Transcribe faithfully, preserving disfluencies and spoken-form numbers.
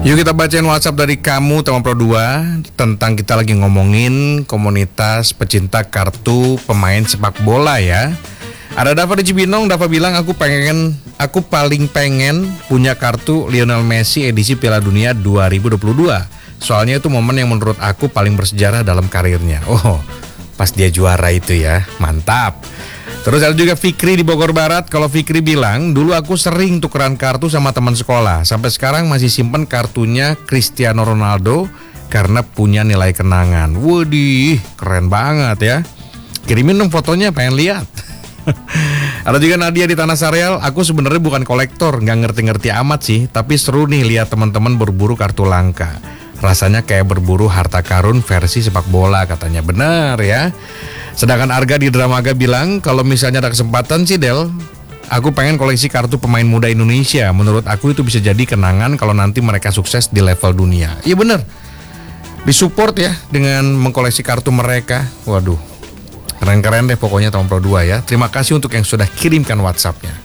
Yuk kita bacain WhatsApp dari kamu teman Pro dua. Tentang kita lagi ngomongin komunitas pecinta kartu pemain sepak bola ya. Ada Dava di Cibinong. Dava bilang aku pengen, aku paling pengen punya kartu Lionel Messi edisi Piala Dunia dua ribu dua puluh dua. Soalnya itu momen yang menurut aku paling bersejarah dalam karirnya. Oh, pas dia juara itu ya, mantap. Terus ada juga Fikri di Bogor Barat. Kalau Fikri bilang, dulu aku sering tukeran kartu sama teman sekolah. Sampai sekarang masih simpen kartunya Cristiano Ronaldo karena punya nilai kenangan. Waduh, keren banget ya. Kirimin dong fotonya, pengen lihat. Ada juga Nadia di Tanah Sareal. Aku sebenarnya bukan kolektor, nggak ngerti-ngerti amat sih. Tapi seru nih lihat teman-teman berburu kartu langka. Rasanya kayak berburu harta karun versi sepak bola katanya. Benar ya. Sedangkan Arga di Dramaga bilang, kalau misalnya ada kesempatan sih Del, aku pengen koleksi kartu pemain muda Indonesia. Menurut aku itu bisa jadi kenangan kalau nanti mereka sukses di level dunia. Iya bener, disupport ya dengan mengkoleksi kartu mereka. Waduh, keren-keren deh pokoknya tahun Pro dua ya. Terima kasih untuk yang sudah kirimkan WhatsAppnya.